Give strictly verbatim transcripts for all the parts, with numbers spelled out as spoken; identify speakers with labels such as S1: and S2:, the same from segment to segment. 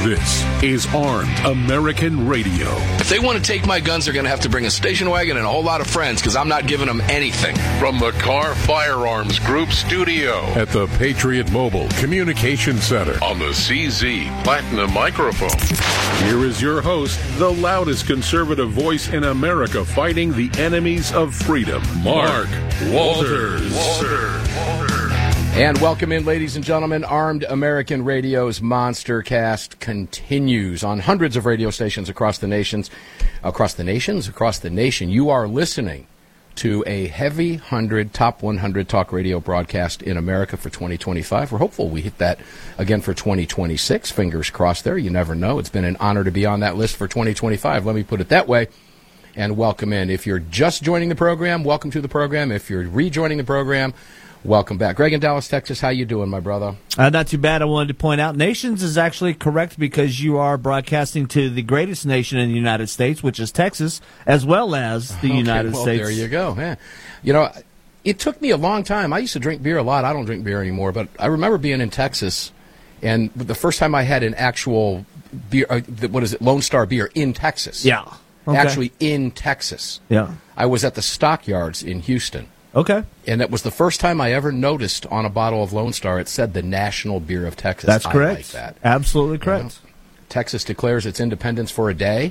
S1: This is Armed American Radio.
S2: If they want to take my guns, they're going to have to bring a station wagon and a whole lot of friends, because I'm not giving them anything.
S1: From the Car Firearms Group studio at the Patriot Mobile Communication Center on the C Z Platinum microphone. Here is your host, the loudest conservative voice in America fighting the enemies of freedom, Mark Walters. Walters. Walters.
S3: And welcome in, ladies and gentlemen. Armed American Radio's Monster Cast continues on hundreds of radio stations across the nations, across the nations, across the nation. You are listening to a heavy one hundred, top one hundred talk radio broadcast in America for twenty twenty-five. We're hopeful we hit that again for twenty twenty-six. Fingers crossed there. You never know. It's been an honor to be on that list for twenty twenty-five. Let me put it that way. And welcome in. If you're just joining the program, welcome to the program. If you're rejoining the program, welcome back. Greg in Dallas, Texas, how you doing, my brother?
S4: Uh, not too bad. I wanted to point out Nations is actually correct because you are broadcasting to the greatest nation in the United States, which is Texas, as well as the
S3: okay,
S4: United
S3: well,
S4: States.
S3: There you go. Yeah. You know, it took me a long time. I used to drink beer a lot. I don't drink beer anymore, but I remember being in Texas, and the first time I had an actual beer, uh, what is it, Lone Star beer in Texas.
S4: Yeah. Okay.
S3: Actually in Texas.
S4: Yeah.
S3: I was at the Stockyards in Houston.
S4: Okay.
S3: And that was the first time I ever noticed on a bottle of Lone Star it said the National Beer of Texas.
S4: That's
S3: I
S4: correct.
S3: like that.
S4: Absolutely correct.
S3: You know, Texas declares its independence for a day,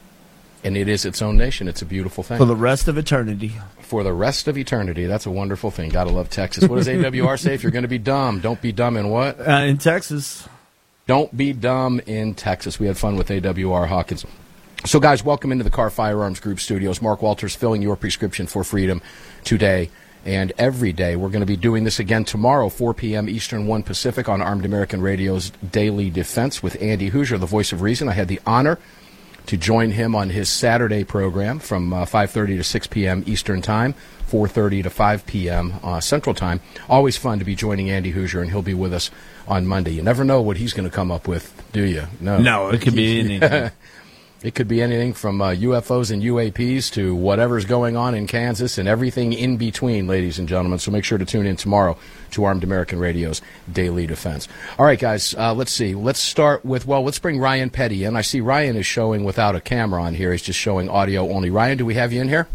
S3: and it is its own nation. It's a beautiful thing.
S4: For the rest of eternity.
S3: For the rest of eternity. That's a wonderful thing. Gotta love Texas. What does A W R say? If you're going to be dumb, don't be dumb in what?
S4: Uh, in Texas.
S3: Don't be dumb in Texas. We had fun with A W R Hawkins. So, guys, welcome into the Car Firearms Group studios. Mark Walters filling your prescription for freedom today and every day. We're going to be doing this again tomorrow, four p.m. Eastern, one Pacific, on Armed American Radio's Daily Defense with Andy Hoosier, the voice of reason. I had the honor to join him on his Saturday program from uh, five thirty to six p.m. Eastern Time, four thirty to five p.m. Uh, Central Time. Always fun to be joining Andy Hoosier, and he'll be with us on Monday. You never know what he's going to come up with, do you? No,
S4: no, it could be anything.
S3: It could be anything from uh, U F Os and U A Ps to whatever's going on in Kansas and everything in between, ladies and gentlemen. So make sure to tune in tomorrow to Armed American Radio's Daily Defense. All right, guys, uh, let's see. Let's start with, well, let's bring Ryan Petty in. I see Ryan is showing without a camera on here. He's just showing audio only. Ryan, do we have you in here?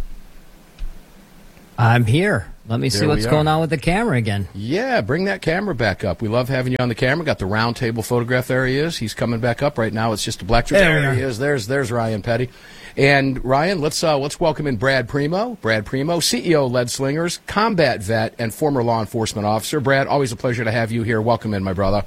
S5: I'm here. Let me
S3: there
S5: see what's going on with the camera again.
S3: Yeah, bring that camera back up. We love having you on the camera. Got the round table photograph. There he is. He's coming back up right now. It's just a black. There, there he is. There's there's Ryan Petty. And Ryan, let's uh, let's welcome in Brad Primo. Brad Primo, C E O Lead Slingers, combat vet, and former law enforcement officer. Brad, always a pleasure to have you here. Welcome in, my brother.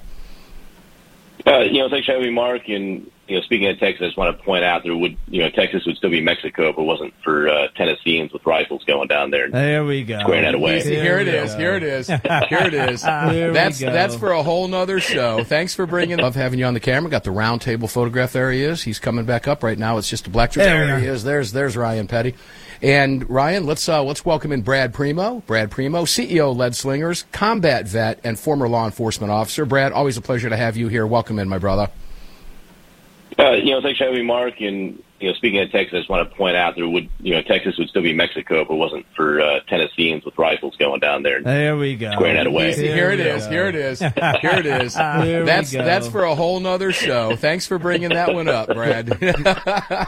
S6: Uh, you know, thanks for having me, Mark. And you know, speaking of Texas, I just want to point out there would, you know, Texas would still be Mexico if it wasn't for uh, Tennesseans with rifles going down there.
S4: There we go.
S6: Squaring that away.
S3: Here, here it is. Here it is. Here it is. That's that's for a whole nother show. Thanks for bringing. Love having you on the camera. Got the round table photograph. There he is. He's coming back up right now. It's just a black. There, there he is. There's there's Ryan Petty. And Ryan, let's uh, let's welcome in Brad Primo. Brad Primo, C E O Lead Slingers, combat vet, and former law enforcement officer. Brad, always a pleasure to have you here. Welcome in, my brother.
S6: Uh, you know, thanks for having me, Mark. And you know, speaking of Texas, I just want to point out there would, you know, Texas would still be Mexico if it wasn't for uh, Tennesseans with rifles going down there.
S4: There we go.
S6: Squaring that away.
S3: Here, here it is. Here it is. Here it is. That's that's for a whole nother show. Thanks for bringing that one up, Brad.